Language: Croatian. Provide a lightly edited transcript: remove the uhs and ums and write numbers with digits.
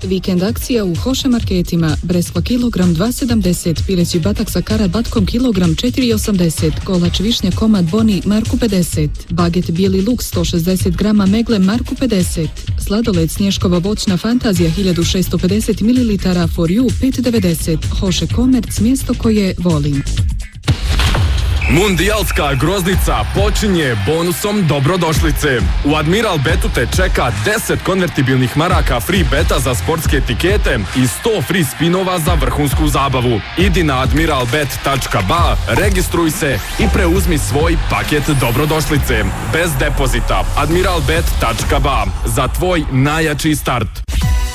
Vikend akcija u Hoše marketima. Breskva kilogram 2,70, pileći batak sa karat batkom kilogram 4,80, kolač višnja komad boni marku 50, baget bijeli luk 160 grama megle marku 50, sladoled snješkova voćna fantazija 1650 ml for you 5,90. Hoše komerc, mjesto koje volim. Mundijalska groznica počinje bonusom dobrodošlice. U Admiral Betu te čeka 10 konvertibilnih maraka free beta za sportske etikete i 100 free spinova za vrhunsku zabavu. Idi na admiralbet.ba, registruj se i preuzmi svoj paket dobrodošlice. Bez depozita. admiralbet.ba. Za tvoj najjači start.